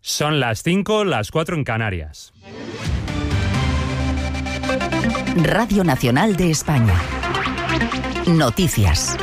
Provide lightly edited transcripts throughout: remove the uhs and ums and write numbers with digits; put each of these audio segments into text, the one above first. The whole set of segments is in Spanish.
Son las 5, las 4 en Canarias. Radio Nacional de España. Noticias.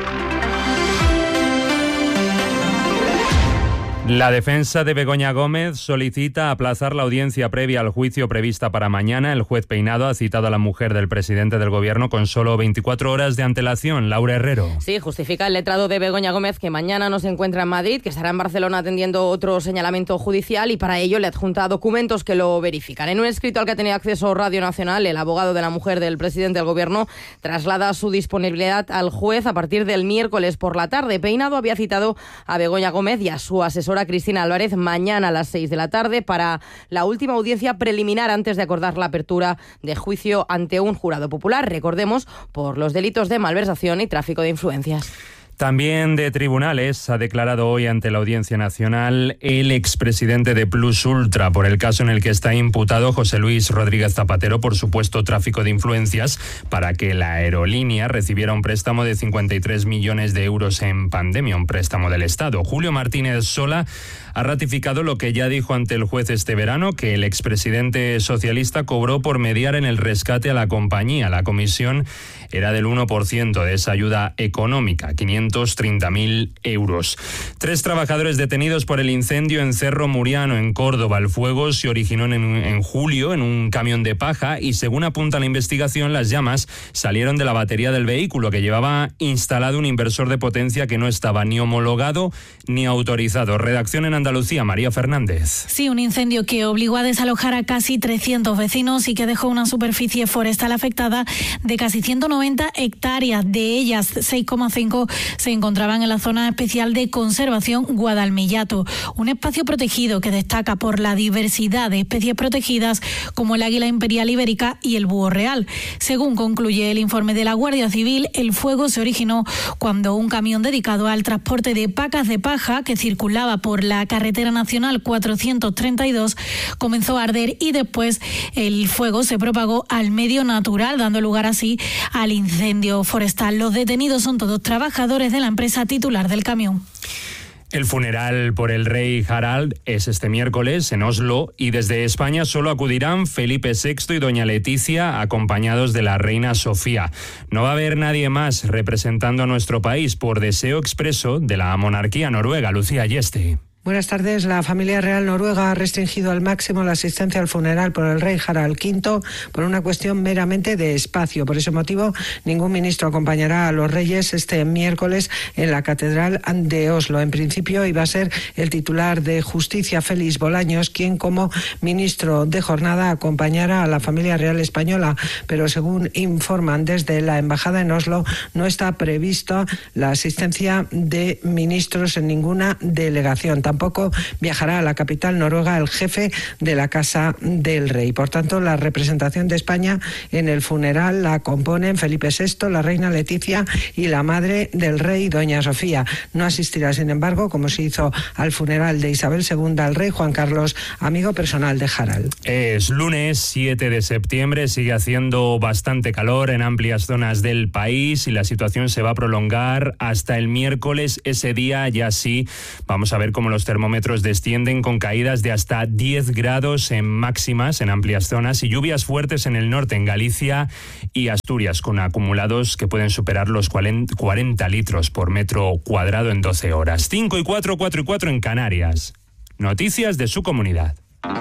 La defensa de Begoña Gómez solicita aplazar la audiencia previa al juicio prevista para mañana. El juez Peinado ha citado a la mujer del presidente del Gobierno con solo 24 horas de antelación. Laura Herrero. Sí, justifica el letrado de Begoña Gómez que mañana no se encuentra en Madrid, que estará en Barcelona atendiendo otro señalamiento judicial, y para ello le adjunta documentos que lo verifican. En un escrito al que ha tenido acceso Radio Nacional, el abogado de la mujer del presidente del Gobierno traslada su disponibilidad al juez a partir del miércoles por la tarde. Peinado había citado a Begoña Gómez y a su asesora Cristina Álvarez mañana a las 6 de la tarde para la última audiencia preliminar antes de acordar la apertura de juicio ante un jurado popular, recordemos, por los delitos de malversación y tráfico de influencias. También de tribunales ha declarado hoy ante la Audiencia Nacional el expresidente de Plus Ultra por el caso en el que está imputado José Luis Rodríguez Zapatero por supuesto tráfico de influencias para que la aerolínea recibiera un préstamo de 53 millones de euros en pandemia, un préstamo del Estado. Julio Martínez Sola ha ratificado lo que ya dijo ante el juez este verano, que el expresidente socialista cobró por mediar en el rescate a la compañía. La comisión era del 1% de esa ayuda económica, 530.000 euros. 3 trabajadores detenidos por el incendio en Cerro Muriano, en Córdoba. El fuego se originó en julio en un camión de paja y, según apunta la investigación, las llamas salieron de la batería del vehículo que llevaba instalado un inversor de potencia que no estaba ni homologado ni autorizado. Redacción en Andalucía, María Fernández. Sí, un incendio que obligó a desalojar a casi 300 vecinos y que dejó una superficie forestal afectada de casi 190 hectáreas. De ellas, 6,5 se encontraban en la zona especial de conservación Guadalmillato, un espacio protegido que destaca por la diversidad de especies protegidas como el águila imperial ibérica y el búho real. Según concluye el informe de la Guardia Civil, el fuego se originó cuando un camión dedicado al transporte de pacas de paja que circulaba por la carretera nacional 432 comenzó a arder y después el fuego se propagó al medio natural, dando lugar así al incendio forestal. Los detenidos son todos trabajadores de la empresa titular del camión. El funeral por el rey Harald es este miércoles en Oslo y desde España solo acudirán Felipe VI y doña Leticia acompañados de la reina Sofía. No va a haber nadie más representando a nuestro país por deseo expreso de la monarquía noruega. Lucía Yeste. Buenas tardes. La familia real noruega ha restringido al máximo la asistencia al funeral por el rey Harald V por una cuestión meramente de espacio. Por ese motivo, ningún ministro acompañará a los reyes este miércoles en la Catedral de Oslo. En principio iba a ser el titular de Justicia, Félix Bolaños, quien como ministro de jornada acompañara a la familia real española, pero según informan desde la embajada en Oslo, no está prevista la asistencia de ministros en ninguna delegación. Tampoco viajará a la capital noruega el jefe de la Casa del Rey. Por tanto, la representación de España en el funeral la componen Felipe VI, la reina Leticia y la madre del rey, doña Sofía. No asistirá, sin embargo, como se hizo al funeral de Isabel II, al rey Juan Carlos, amigo personal de Harald. Es lunes 7 de septiembre, sigue haciendo bastante calor en amplias zonas del país y la situación se va a prolongar hasta el miércoles. Ese día ya sí vamos a ver cómo los termómetros descienden con caídas de hasta 10 grados en máximas en amplias zonas y lluvias fuertes en el norte, en Galicia y Asturias, con acumulados que pueden superar los 40 litros por metro cuadrado en 12 horas. 5 y 4, 4 y 4 en Canarias. Noticias de su comunidad.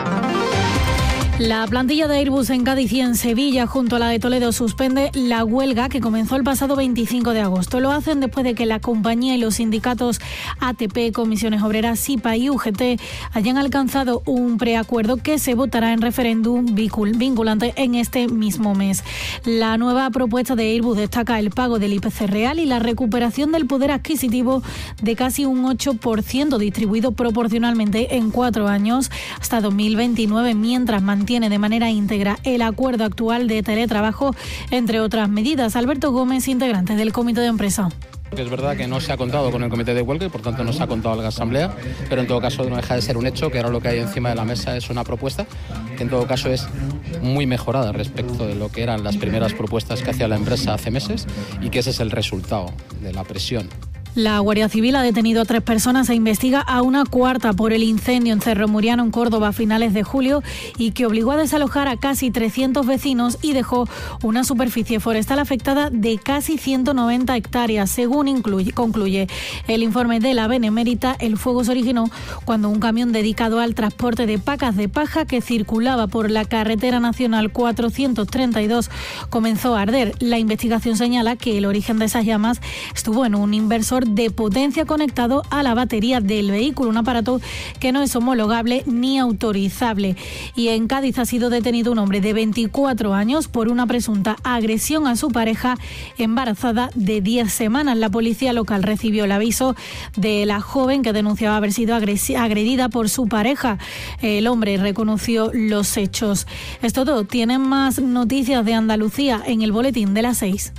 La plantilla de Airbus en Cádiz y en Sevilla, junto a la de Toledo, suspende la huelga que comenzó el pasado 25 de agosto. Lo hacen después de que la compañía y los sindicatos ATP, Comisiones Obreras, SIPA y UGT hayan alcanzado un preacuerdo que se votará en referéndum vinculante en este mismo mes. La nueva propuesta de Airbus destaca el pago del IPC real y la recuperación del poder adquisitivo de casi un 8% distribuido proporcionalmente en 4 años hasta 2029, mientras mantiene de manera íntegra el acuerdo actual de teletrabajo, entre otras medidas. Alberto Gómez, integrante del comité de empresa. Es verdad que no se ha contado con el comité de huelga y por tanto no se ha contado en la asamblea, pero en todo caso no deja de ser un hecho que ahora lo que hay encima de la mesa es una propuesta que en todo caso es muy mejorada respecto de lo que eran las primeras propuestas que hacía la empresa hace meses y que ese es el resultado de la presión La Guardia Civil ha detenido a 3 personas e investiga a una cuarta por el incendio en Cerro Muriano, en Córdoba, a finales de julio, y que obligó a desalojar a casi 300 vecinos y dejó una superficie forestal afectada de casi 190 hectáreas. Según concluye el informe de la Benemérita, el fuego se originó cuando un camión dedicado al transporte de pacas de paja que circulaba por la carretera nacional 432 comenzó a arder. La investigación señala que el origen de esas llamas estuvo en un inversor de potencia conectado a la batería del vehículo, un aparato que no es homologable ni autorizable. Y en Cádiz ha sido detenido un hombre de 24 años por una presunta agresión a su pareja embarazada de 10 semanas. La policía local recibió el aviso de la joven que denunciaba haber sido agredida por su pareja. El hombre reconoció los hechos. Es todo. Tienen más noticias de Andalucía en el boletín de las 6.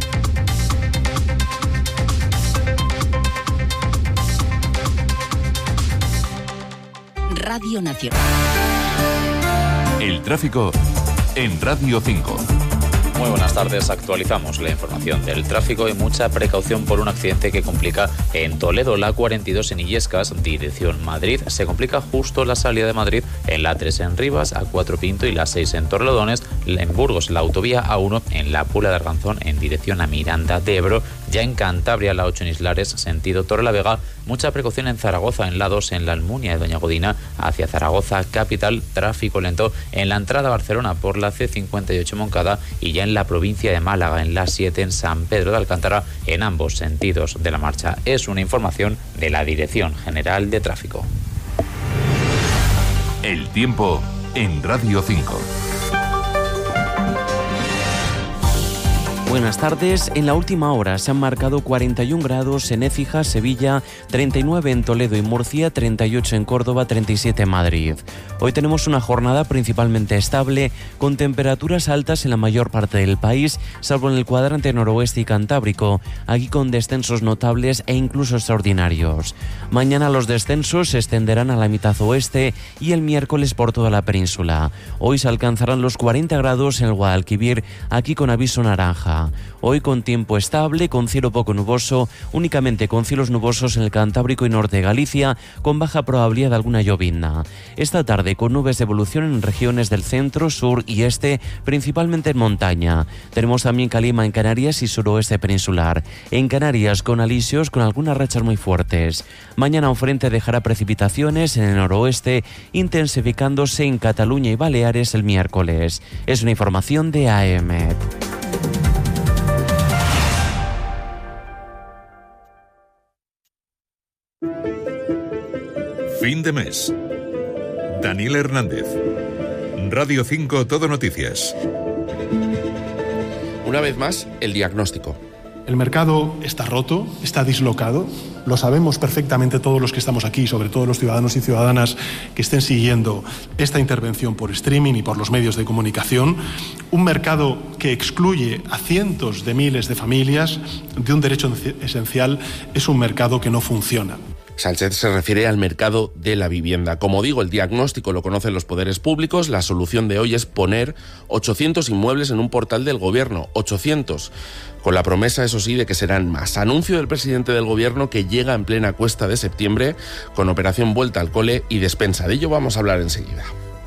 Radio Nacional. El tráfico en Radio 5. Muy buenas tardes, actualizamos la información del tráfico y mucha precaución por un accidente que complica en Toledo, la 42 en Illescas, dirección Madrid. Se complica justo la salida de Madrid en la 3 en Rivas, A4 Pinto y la 6 en Torrelodones, en Burgos la autovía A1 en la Puebla de Arganzón en dirección a Miranda de Ebro, ya en Cantabria la 8 en Islares, sentido Torrelavega. Mucha precaución en Zaragoza, en la 2 en la Almunia de Doña Godina hacia Zaragoza capital, tráfico lento en la entrada a Barcelona por la C58 Moncada y ya en la provincia de Málaga en la 7 en San Pedro de Alcántara en ambos sentidos de la marcha. Es una información de la Dirección General de Tráfico. El tiempo en Radio 5. Buenas tardes. En la última hora se han marcado 41 grados en Écija, Sevilla, 39 en Toledo y Murcia, 38 en Córdoba, 37 en Madrid. Hoy tenemos una jornada principalmente estable, con temperaturas altas en la mayor parte del país, salvo en el cuadrante noroeste y cantábrico, aquí con descensos notables e incluso extraordinarios. Mañana los descensos se extenderán a la mitad oeste y el miércoles por toda la península. Hoy se alcanzarán los 40 grados en el Guadalquivir, aquí con aviso naranja. Hoy con tiempo estable, con cielo poco nuboso, únicamente con cielos nubosos en el Cantábrico y norte de Galicia, con baja probabilidad de alguna llovizna. Esta tarde con nubes de evolución en regiones del centro, sur y este, principalmente en montaña. Tenemos también calima en Canarias y suroeste peninsular. En Canarias con alisios con algunas rachas muy fuertes. Mañana un frente dejará precipitaciones en el noroeste, intensificándose en Cataluña y Baleares el miércoles. Es una información de AEMET. Fin de mes. Daniel Hernández. Radio 5 Todo Noticias. Una vez más, el diagnóstico. El mercado está roto, está dislocado. Lo sabemos perfectamente todos los que estamos aquí, sobre todo los ciudadanos y ciudadanas que estén siguiendo esta intervención por streaming y por los medios de comunicación. Un mercado que excluye a cientos de miles de familias de un derecho esencial es un mercado que no funciona. Sánchez se refiere al mercado de la vivienda. Como digo, el diagnóstico lo conocen los poderes públicos. La solución de hoy es poner 800 inmuebles en un portal del gobierno. 800. Con la promesa, eso sí, de que serán más. Anuncio del presidente del gobierno que llega en plena cuesta de septiembre con operación Vuelta al Cole y despensa. De ello vamos a hablar enseguida.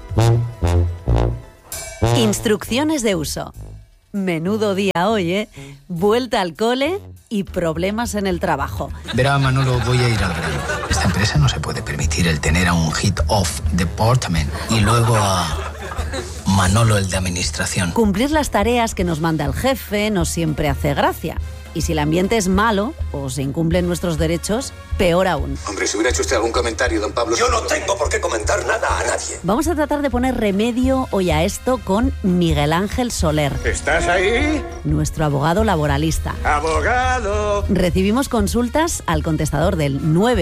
Instrucciones de uso. Menudo día hoy, ¿eh? Vuelta al cole y problemas en el trabajo. Verá, Manolo, voy a ir al grano. Esta empresa no se puede permitir el tener a un head of department y luego a Manolo, el de administración. Cumplir las tareas que nos manda el jefe no siempre hace gracia. Y si el ambiente es malo o se incumplen nuestros derechos, peor aún. Hombre, si hubiera hecho usted algún comentario, don Pablo... Yo no tengo por qué comentar nada a nadie. Vamos a tratar de poner remedio hoy a esto con Miguel Ángel Soler. ¿Estás ahí? Nuestro abogado laboralista. ¡Abogado! Recibimos consultas al contestador del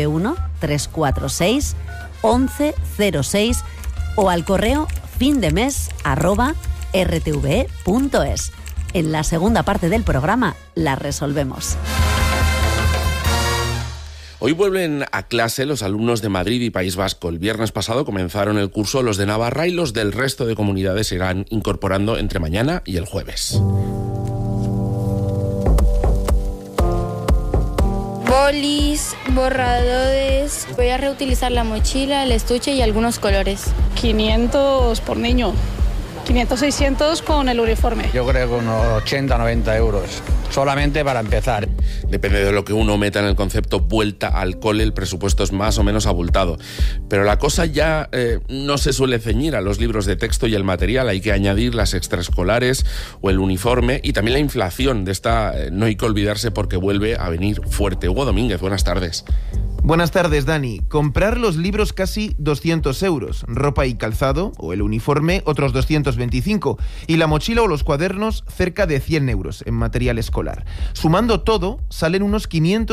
91-346-1106 o al correo findemes@rtve.es. En la segunda parte del programa la resolvemos. Hoy vuelven a clase los alumnos de Madrid y País Vasco. El viernes pasado comenzaron el curso los de Navarra y los del resto de comunidades se irán incorporando entre mañana y el jueves. bolis, borradores. Voy a reutilizar la mochila, el estuche y algunos colores. 500 por niño. 500, 600 con el uniforme. Yo creo que unos 80, 90 euros, solamente para empezar. Depende de lo que uno meta en el concepto vuelta al cole, el presupuesto es más o menos abultado. Pero la cosa ya no se suele ceñir a los libros de texto y el material, hay que añadir las extraescolares o el uniforme y también la inflación. De esta no hay que olvidarse porque vuelve a venir fuerte. Hugo Domínguez, buenas tardes. Buenas tardes, Dani. Comprar los libros casi 200 euros, ropa y calzado o el uniforme otros 225 y la mochila o los cuadernos cerca de 100 euros en material escolar. Sumando todo, salen unos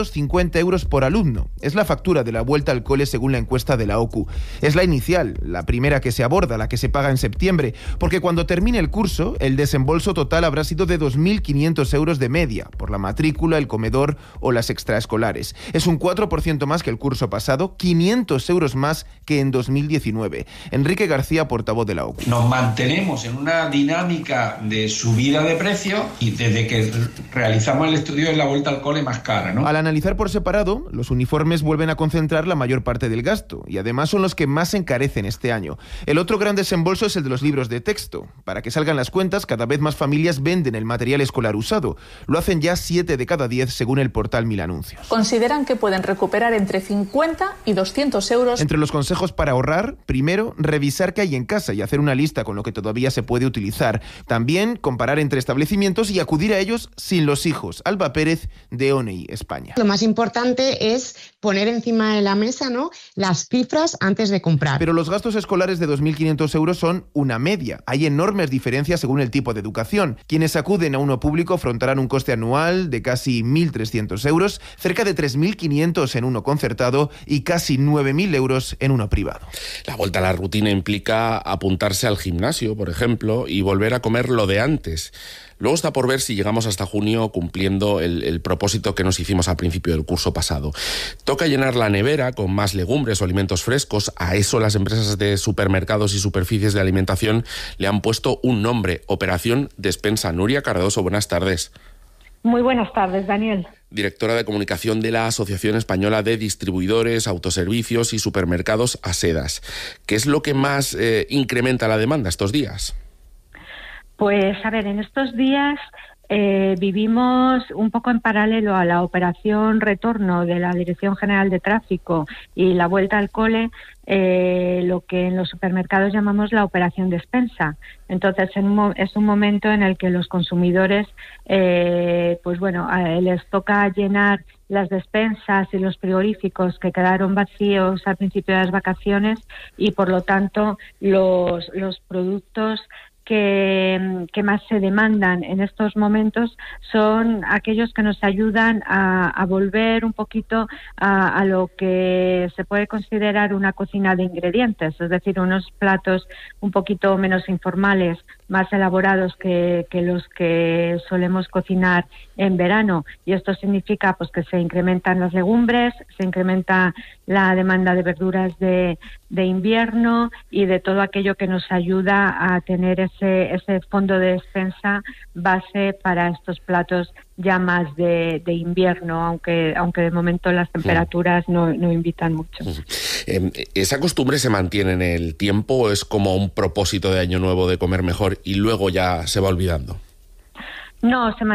550 euros por alumno. Es la factura de la vuelta al cole según la encuesta de la OCU. Es la inicial, la primera que se aborda, la que se paga en septiembre, porque cuando termine el curso, el desembolso total habrá sido de 2.500 euros de media, por la matrícula, el comedor o las extraescolares. Es un 4% más que el curso pasado, 500 euros más que en 2019. Enrique García, portavoz de la OCU. Nos mantenemos en una dinámica de subida de precio y desde que realizamos el estudio de la vuelta al cole más cara, ¿no? Al analizar por separado, los uniformes vuelven a concentrar la mayor parte del gasto y además son los que más se encarecen este año. El otro gran desembolso es el de los libros de texto. Para que salgan las cuentas, cada vez más familias venden el material escolar usado. Lo hacen ya 7 de cada 10 según el portal Mil Anuncios. Consideran que pueden recuperar entre 50 y 200 euros. Entre los consejos para ahorrar, primero, revisar qué hay en casa y hacer una lista con lo que todavía se puede utilizar. También, comparar entre establecimientos y acudir a ellos sin los hijos. Alba Pérez, de ONEI, España. Lo más importante es poner encima de la mesa, ¿no?, las cifras antes de comprar. Pero los gastos escolares de 2.500 euros son una media. Hay enormes diferencias según el tipo de educación. Quienes acuden a uno público afrontarán un coste anual de casi 1.300 euros, cerca de 3.500 en uno concertado y casi 9.000 euros en uno privado. La vuelta a la rutina implica apuntarse al gimnasio, por ejemplo, y volver a comer lo de antes. Luego está por ver si llegamos hasta junio cumpliendo el propósito que nos hicimos al principio del curso pasado. Toca llenar la nevera con más legumbres o alimentos frescos. A eso las empresas de supermercados y superficies de alimentación le han puesto un nombre: Operación Despensa. Nuria Cardoso, buenas tardes. Muy buenas tardes, Daniel. Directora de comunicación de la Asociación Española de Distribuidores, Autoservicios y Supermercados, ASEDAS. ¿Qué es lo que más incrementa la demanda estos días? Pues, a ver, en estos días vivimos un poco en paralelo a la operación retorno de la Dirección General de Tráfico y la vuelta al cole, lo que en los supermercados llamamos la operación despensa. Entonces es un momento en el que los consumidores, pues bueno, les toca llenar las despensas y los frigoríficos que quedaron vacíos al principio de las vacaciones y por lo tanto los productos que más se demandan en estos momentos son aquellos que nos ayudan a volver un poquito a lo que se puede considerar una cocina de ingredientes, es decir, unos platos un poquito menos informales, más elaborados que los que solemos cocinar en verano. Y esto significa pues que se incrementan las legumbres, se incrementa la demanda de verduras de invierno y de todo aquello que nos ayuda a tener ese fondo de despensa base para estos platos ya más de invierno, aunque de momento las temperaturas no invitan mucho. ¿Esa costumbre se mantiene en el tiempo o es como un propósito de Año Nuevo de comer mejor y luego ya se va olvidando? No, se